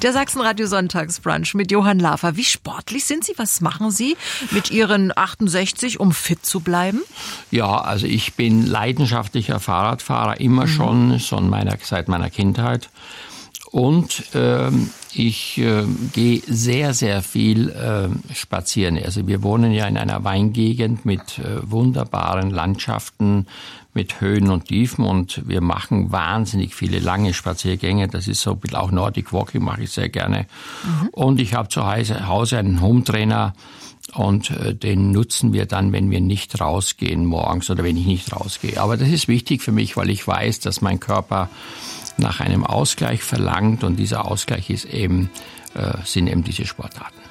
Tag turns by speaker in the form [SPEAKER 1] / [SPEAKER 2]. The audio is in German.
[SPEAKER 1] Der Sachsenradio Sonntagsbrunch mit Johann Lafer. Wie sportlich sind Sie? Was machen Sie mit Ihren 68, um fit zu bleiben?
[SPEAKER 2] Ja, also ich bin leidenschaftlicher Fahrradfahrer, immer schon seit meiner Kindheit. Und ich gehe sehr, sehr viel spazieren. Also wir wohnen ja in einer Weingegend mit wunderbaren Landschaften, mit Höhen und Tiefen, und wir machen wahnsinnig viele lange Spaziergänge. Das ist so ein bisschen auch Nordic Walking, mache ich sehr gerne. Und ich habe zu Hause einen Home-Trainer, und den nutzen wir dann, wenn wir nicht rausgehen morgens oder wenn ich nicht rausgehe. Aber das ist wichtig für mich, weil ich weiß, dass mein Körper nach einem Ausgleich verlangt, und dieser Ausgleich ist sind eben diese Sportarten.